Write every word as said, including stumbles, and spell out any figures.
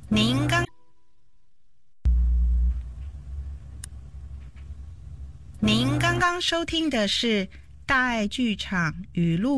您刚您刚刚收听的是大爱剧场语录